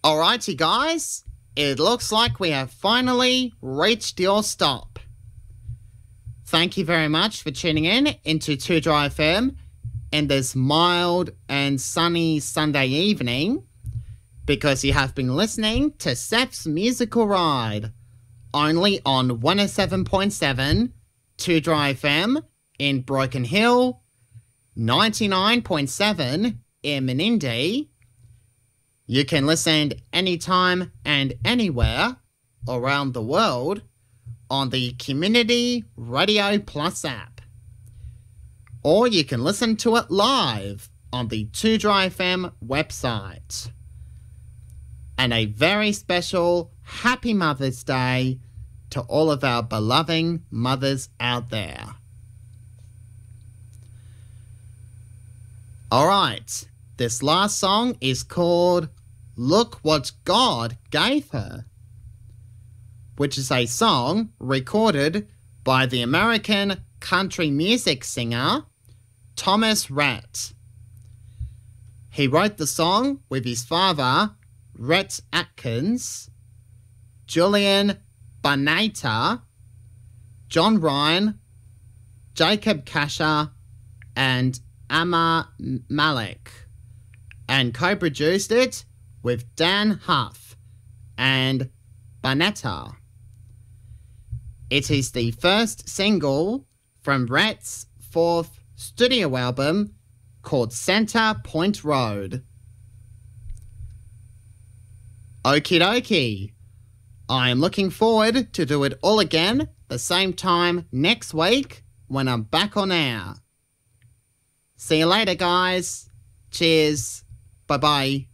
Alrighty guys, it looks like we have finally reached your stop. Thank you very much for tuning in into 2Dry FM in this mild and sunny Sunday evening, because you have been listening to Seph's Musical Ride, only on 107.7 2Dry FM in Broken Hill, 99.7 in Menindee. You can listen anytime and anywhere around the world on the Community Radio Plus app. Or you can listen to it live on the 2Dry FM website. And a very special Happy Mother's Day to all of our beloved mothers out there. Alright, this last song is called Look What God Gave Her, which is a song recorded by the American country music singer Thomas Rhett. He wrote the song with his father, Rhett Atkins, Julian Boneta, John Ryan, Jacob Kasher, and Amma Malik, and co-produced it with Dan Huff and Boneta. It is the first single from Rhett's fourth studio album called Center Point Road. Okie dokie. I am looking forward to do it all again the same time next week when I'm back on air. See you later, guys. Cheers. Bye-bye.